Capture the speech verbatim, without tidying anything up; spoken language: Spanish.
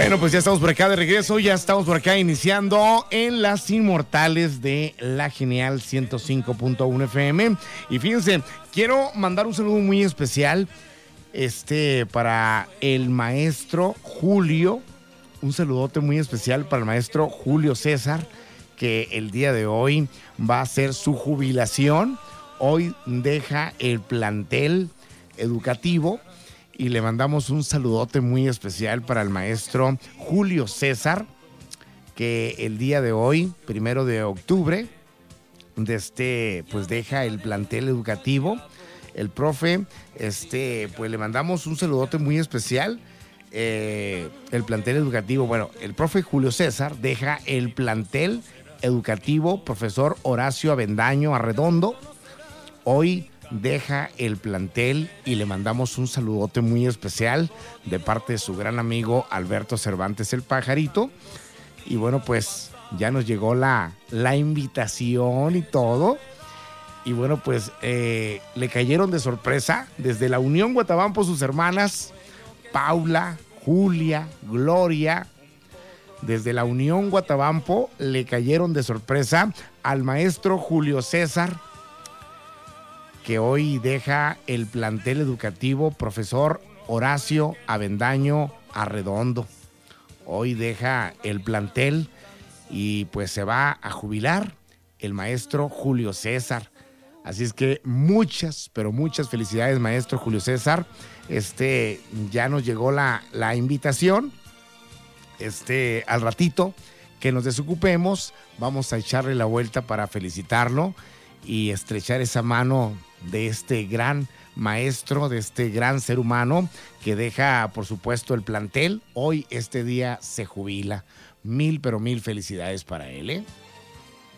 Bueno, pues ya estamos por acá de regreso, ya estamos por acá iniciando en Las Inmortales de la Genial ciento cinco punto uno F M. Y fíjense, quiero mandar un saludo muy especial este, para el maestro Julio, un saludote muy especial para el maestro Julio César, que el día de hoy va a hacer su jubilación. Hoy deja el plantel educativo. Y le mandamos un saludote muy especial para el maestro Julio César, que el día de hoy, primero de octubre, de este, pues deja el plantel educativo. El profe, este, pues le mandamos un saludote muy especial. Eh, el plantel educativo, bueno, el profe Julio César deja el plantel educativo, profesor Horacio Avendaño Arredondo. Hoy deja el plantel y le mandamos un saludote muy especial de parte de su gran amigo Alberto Cervantes el Pajarito. Y bueno, pues ya nos llegó la, la invitación y todo. Y bueno, pues eh, le cayeron de sorpresa desde la Unión Guatabampo sus hermanas Paula, Julia, Gloria. Desde la Unión Guatabampo le cayeron de sorpresa al maestro Julio César, que hoy deja el plantel educativo, profesor Horacio Avendaño Arredondo. Hoy deja el plantel y pues se va a jubilar el maestro Julio César. Así es que muchas, pero muchas felicidades, maestro Julio César. Este, ya nos llegó la, la invitación. Este, al ratito que nos desocupemos, vamos a echarle la vuelta para felicitarlo y estrechar esa mano de este gran maestro, de este gran ser humano que deja, por supuesto, el plantel. Hoy, este día, se jubila. Mil, pero mil felicidades para él, ¿eh?